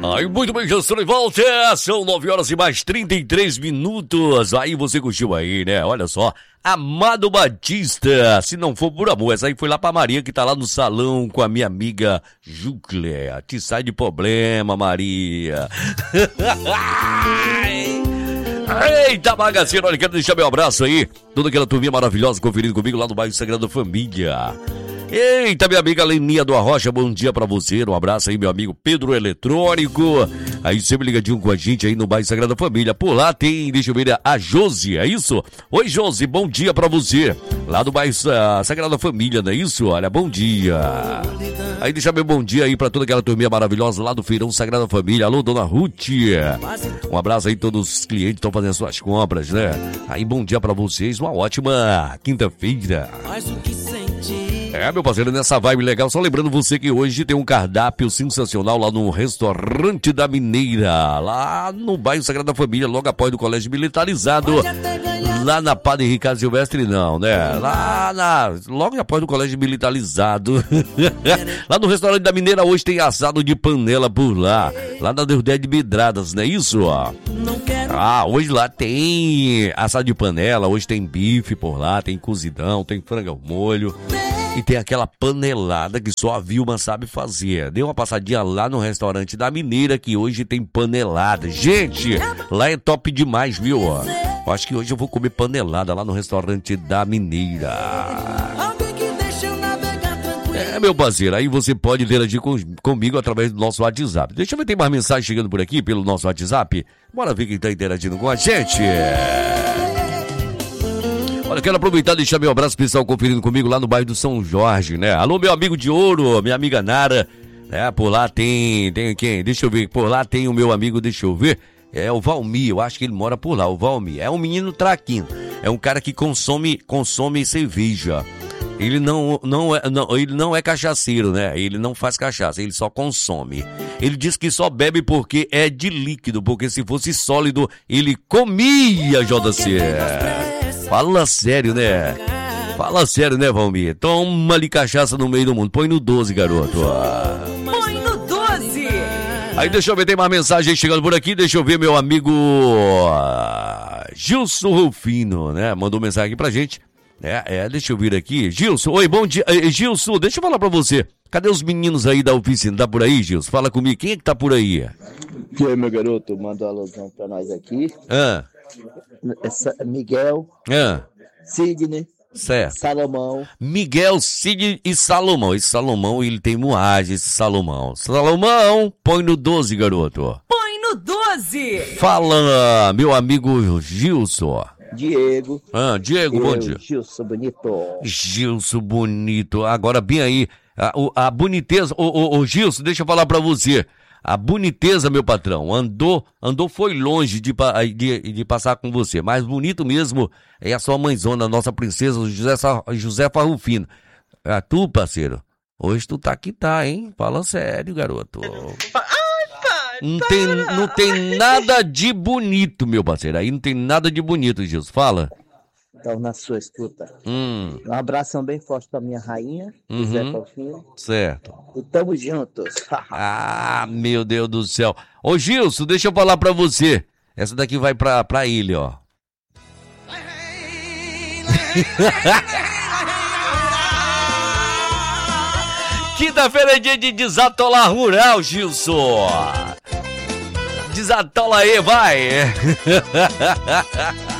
Aí, muito bem, já estou de volta. São 9 horas e mais 33 minutos. Aí você curtiu aí, né? Olha só. Amado Batista, se não for por amor. Essa aí foi lá pra Maria, que tá lá no salão com a minha amiga Júlia. Te sai de problema, Maria. Eita, bagaceira, olha, quero deixar meu abraço aí. Toda aquela turminha maravilhosa conferindo comigo lá no bairro Sagrada Família. Eita, minha amiga Leninha do Arrocha, bom dia pra você. Um abraço aí, meu amigo Pedro Eletrônico. Aí sempre ligadinho com a gente aí no bairro Sagrada Família. Por lá tem, deixa eu ver, a Josi, é isso? Oi, Josi, bom dia pra você. Lá do bairro Sagrada Família, não é isso? Olha, bom dia. Aí deixa meu bom dia aí pra toda aquela turminha maravilhosa lá do Feirão Sagrada Família. Alô, dona Ruth. Um abraço aí, todos os clientes que estão fazendo suas compras, né? Aí, bom dia pra vocês, uma ótima quinta-feira. É, meu parceiro, nessa vibe legal, só lembrando você que hoje tem um cardápio sensacional lá no Restaurante da Mineira, lá no bairro Sagrada Família, logo após do Colégio Militarizado, lá na Padre Ricardo Silvestre não, né? Logo após do Colégio Militarizado, lá no Restaurante da Mineira hoje tem assado de panela por lá na Deudé de Medradas, não é isso? Hoje lá tem assado de panela, hoje tem bife por lá, tem cozidão, tem frango ao molho. E tem aquela panelada que só a Vilma sabe fazer. Dê uma passadinha lá no Restaurante da Mineira, que hoje tem panelada. Gente, lá é top demais, viu? Eu acho que hoje eu vou comer panelada lá no Restaurante da Mineira. É, meu parceiro, aí você pode interagir comigo através do nosso WhatsApp. Deixa eu ver, tem mais mensagem chegando por aqui pelo nosso WhatsApp. Bora ver quem tá interagindo com a gente. Olha, quero aproveitar e deixar meu abraço especial conferindo comigo lá no bairro do São Jorge, né? Alô, meu amigo de ouro, minha amiga Nara, né? Por lá tem quem? Deixa eu ver, por lá tem o meu amigo, deixa eu ver, é o Valmir, eu acho que ele mora por lá, o Valmir. É um menino traquino, é um cara que consome cerveja. Ele ele não é cachaceiro, né? Ele não faz cachaça, ele só consome. Ele diz que só bebe porque é de líquido, porque se fosse sólido, ele comia, JC. Fala sério, né? Fala sério, né, Valmir? Toma ali cachaça no meio do mundo. Põe no 12, garoto. Põe no 12! Aí deixa eu ver, tem mais mensagem chegando por aqui. Deixa eu ver, meu amigo Gilson Rufino, né? Mandou mensagem aqui pra gente. Deixa eu vir aqui. Gilson, oi, bom dia. Gilson, deixa eu falar pra você. Cadê os meninos aí da oficina? Tá por aí, Gilson? Fala comigo. Quem é que tá por aí? E aí, meu garoto? Manda uma alusão pra nós aqui. Miguel, Sidney, certo. Salomão. Miguel, Sidney e Salomão. Esse Salomão, ele tem moagem, esse Salomão. Salomão, põe no 12, garoto. Põe no 12! Fala, meu amigo Gilson. Diego. Diego, bom dia. Gilson Bonito. Gilson Bonito. Agora, bem aí, a boniteza. Ô, Gilson, deixa eu falar pra você. A boniteza, meu patrão, andou foi longe de passar com você. Mas bonito mesmo é a sua mãezona, a nossa princesa Josefa Rufino. Tu, parceiro, hoje tu tá aqui, tá, hein? Fala sério, garoto. Não tem nada de bonito, meu parceiro. Aí não tem nada de bonito, Gilson. Fala. Então, na sua escuta. Um abração bem forte pra minha rainha, José Rufino. Certo. E tamo juntos. Meu Deus do céu. Ô, Gilson, deixa eu falar pra você. Essa daqui vai pra ele, ó. Quinta-feira é dia de desatolar rural, Gilson. Desatola aí, vai.